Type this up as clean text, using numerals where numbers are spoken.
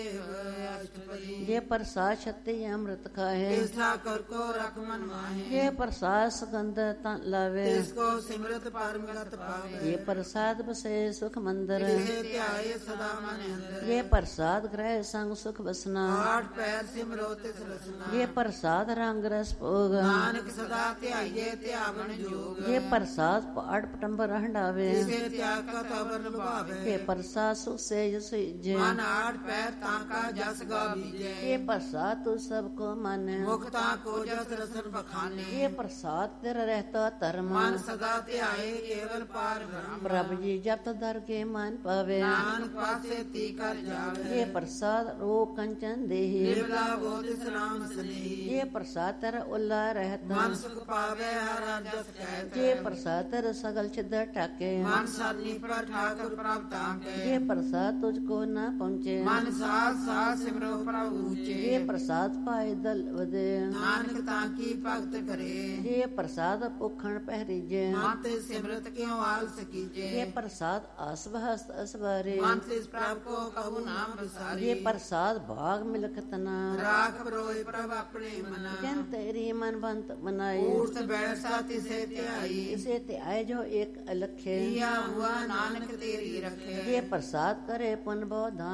ਜੇ ਪ੍ਰਸਾਦ ਛੱਤੀ ਅੰਮ੍ਰਿਤ ਖਾਏ, ਤਿਸ ਠਾਕੁਰ ਕੋ ਰਖ ਮਨ ਮਾਹੇ। ਜੇ ਪ੍ਰਸਾਦ ਸੁਗੰਧ ਤਾਂ ਲਾਵੇ, ਤਿਸ ਕੋ ਸਿਮਰਤ ਪਰਮ ਗਤ ਪਾਵੇ। ਜੇ ਪ੍ਰਸਾਦ ਬਸੇ ਸੁਖ ਮੰਦਰ, ਤਿਸੇ ਧਿਆਏ ਸਦਾ ਮਨ ਅੰਦਰ। ਜੇ ਪ੍ਰਸਾਦ ਗ੍ਰਹਿ ਸੰਗ ਸੁਖ ਬਸਨਾ, ਆਠ ਪੈਰ ਸਿਮਰੋ ਤਿਸ ਰਸਨਾ। ਜੇ ਪ੍ਰਸਾਦ ਰੰਗ ਰਸ ਭੋਗ, ਨਾਨਕ ਸਦਾ ਧਿਆਈਏ ਧਿਆਵਨ ਜੋਗ। ਜੇ ਪ੍ਰਸਾਦ ਪਾੜ ਪਟੰਬਰ ਹੰਡਾਵੇ, ਤਿਸੇ ਤਿਆਗ ਕਾ ਤਬਰ ਲੁਭਾਵੇ। ਜੇ ਪ੍ਰਸਾਦ ਸੁਖ ਸੇਜ ਸੁਈਜੇ, ਮਨ ਆਠ ਪੈਰ ਤਾਂ ਕਾ ਜਸ ਗਾ ਬੀਜੇ। ਜੇ ਪ੍ਰਸਾਦ ਤੂ ਸਭ ਕੋ ਮਾਨੇ, ਮੁਖ ਤਾਂ ਕੋ ਜਸ ਰਸਨ ਬਖਾਨੇ। ਜੇ ਪ੍ਰਸਾਦ ਤੇਰਾ ਰਹਿਤਾ ਧਰਮ, ਮਨ ਸਦਾ ਧਿਆਏ ਕੇਵਲ ਪਾਰ ਬ੍ਰਹਮ। ਪ੍ਰਭ ਜੀ ਜਪ ਦਰ ਕੇ ਮਨ ਪਾਵੇ, ਨਾਨਕ ਪਾਸੇ ਤੀ ਕਰ ਜਾਵੇ। ਜੇ ਪ੍ਰਸਾਦ ਰੋ ਕੰਚਨ ਦੇਹੀ, ਨਿਰਮਲਾ ਹੋ ਤਿਸ ਨਾਮ ਸਨੇਹੀ। ਜੇ ਪ੍ਰਸਾਦ ਤੇਰਾ ਉੱਲਾ ਰਹਿਤਾ, ਮਨ ਸੁਖ ਪਾਵੇ ਹਰ ਜਸ ਕਹਿਤ। ਜੇ ਪ੍ਰਸਾਦ ਤੇਰਾ ਸਗਲ ਛਿਦਰ ਟਾਕੇ, ਮਨ ਸਾਨੀ ਪਰ ਠਾਕੁਰ ਪ੍ਰਭ ਤਾਕੇ। ਜੇ ਪ੍ਰਸਾਦ ਤੁਝ ਕੋ ਨਾ ਪਹੁੰਚੇ, ਮਨ ਸਾਥ ਸਾਥ ਸਿਮਰੋ ਪ੍ਰਭ ਊਚੇ। ਜੇ ਪ੍ਰਸਾਦ ਪਾਏ ਦਲ ਵਦੇ, ਨਾਨਕ ਤਾਂ ਕੀ ਭਗਤ ਕਰੇ। ਜੇ ਪ੍ਰਸਾਦ ਭੁਖਣ ਪਹਿਰੀਜੇ, ਮਨ ਤੇ ਸਿਮਰਤ ਕਿਉ ਆਲਸ ਕੀਜੇ। ਜੇ ਪ੍ਰਸਾਦ ਆਸ ਬਹਸਤ ਅਸਵਾਰੇ, ਮਨ ਤਿਸ ਪ੍ਰਭ ਕੋ ਕਹੂ ਨਾਮ ਵਿਸਾਰੀ। ਜੇ ਪ੍ਰਸਾਦ ਭਾਗ ਮਿਲਖਤ ਨਾ, ਰਾਖ ਬਰੋਏ ਪ੍ਰਭ ਆਪਣੇ ਮਨਾ। ਜਨ ਤੇਰੀ ਮਨ ਬੰਤ ਬਨਾਈ, ਊਰਤ ਬੈਠਾ ਤਿਸੇ ਧਿਆਈ। ਇਸੇ ਤੇ ਆਏ ਜੋ ਇੱਕ ਅਲਖੇ, ਕੀਆ ਹੁਆ ਨਾਨਕ ਤੇਰੀ ਰਖੇ। ਜੇ ਪ੍ਰਸਾਦ ਕਰੇ ਪੁਨ ਬਹੁ